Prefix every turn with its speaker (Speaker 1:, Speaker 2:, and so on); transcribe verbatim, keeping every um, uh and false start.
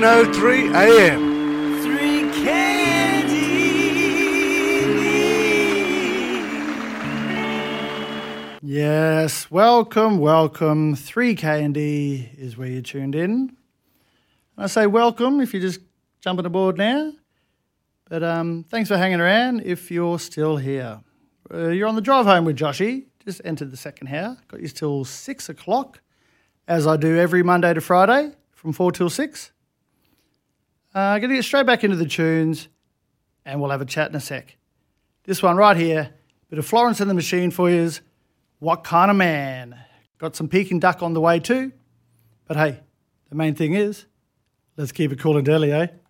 Speaker 1: oh three A M.
Speaker 2: Three Candy.
Speaker 3: Yes, welcome, welcome. three K and D is where you tuned in. And I say welcome if you're just jumping aboard now. But um, thanks for hanging around if you're still here. Uh, you're on the drive home with Joshy. Just entered the second hour. Got you till six o'clock, as I do every Monday to Friday from four till six. Uh, going to get straight back into the tunes and we'll have a chat in a sec. This one right here, bit of Florence and the Machine for you is What Kind of Man. Got some Peking Duck on the way too. But hey, the main thing is, let's keep it cool and deadly, eh?